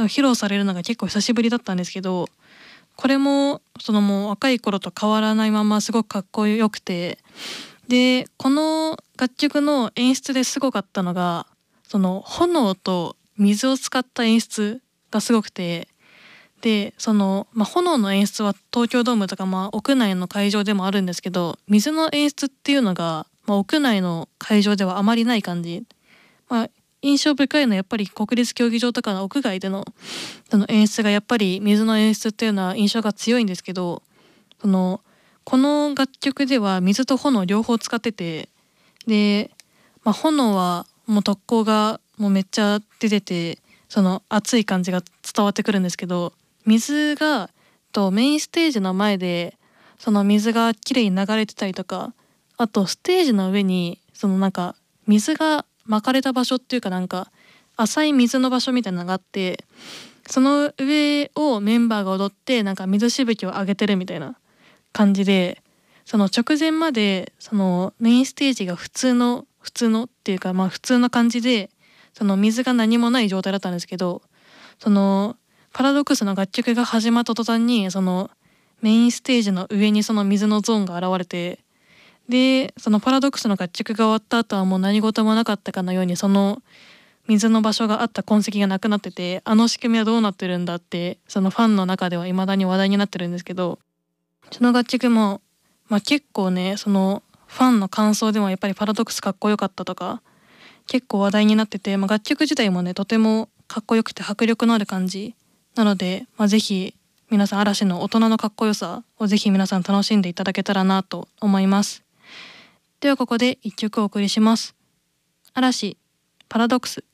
披露されるのが結構久しぶりだったんですけど、これもそのもう若い頃と変わらないまますごくかっこよくて、でこの楽曲の演出ですごかったのが、その炎と水を使った演出がすごくて、でその、炎の演出は東京ドームとか、屋内の会場でもあるんですけど、水の演出っていうのが、屋内の会場ではあまりない感じ、印象深いのはやっぱり国立競技場とかの屋外でのその演出が、やっぱり水の演出っていうのは印象が強いんですけど、この楽曲では水と炎両方使ってて、で、炎はもう特攻がもうめっちゃ出てて、その熱い感じが伝わってくるんですけど、水がメインステージの前でその水がきれいに流れてたりとか、あとステージの上にそのなんか水が巻かれた場所っていうか、なんか浅い水の場所みたいなのがあって、その上をメンバーが踊ってなんか水しぶきを上げてるみたいな感じで、その直前までそのメインステージが普通のっていうか、普通の感じで、その水が何もない状態だったんですけど、そのパラドックスの楽曲が始まった途端にそのメインステージの上にその水のゾーンが現れて、でそのパラドックスの楽曲が終わった後はもう何事もなかったかのように、その水の場所があった痕跡がなくなってて、あの仕組みはどうなってるんだってそのファンの中では未だに話題になってるんですけど、その楽曲も、結構ね、そのファンの感想でもやっぱりパラドックスかっこよかったとか結構話題になってて、楽曲自体もねとてもかっこよくて迫力のある感じなので、ぜひ皆さん嵐の大人のかっこよさをぜひ皆さん楽しんでいただけたらなと思います。ではここで一曲お送りします。嵐パラドックス。